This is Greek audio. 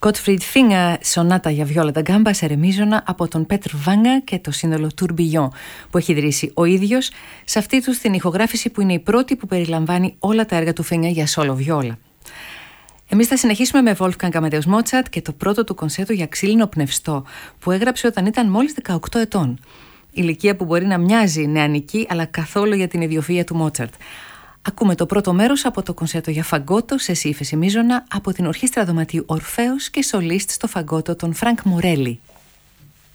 Gottfried Finger, σονάτα για βιόλα da gamba σε ρεμίζωνα από τον Πέτρ Βάγκα και το σύνολο Tourbillon που έχει ιδρύσει ο ίδιος σε αυτή του την ηχογράφηση που είναι η πρώτη που περιλαμβάνει όλα τα έργα του Finger για σόλο βιόλα. Εμείς θα συνεχίσουμε με Wolfgang Amadeus Mozart και το πρώτο του κονσέρτο για ξύλινο πνευστό που έγραψε όταν ήταν μόλις 18 ετών. Ηλικία που μπορεί να μοιάζει νεανική αλλά καθόλου για την ιδιοφυΐα του Μότσαρτ. Ακούμε το πρώτο μέρος από το κονσέρτο για φαγκότο σε σι ύφεση μείζωνα από την Ορχήστρα Δωματίου Ορφέως και σολίστ στο φαγκότο τον Φρανκ Μορέλι.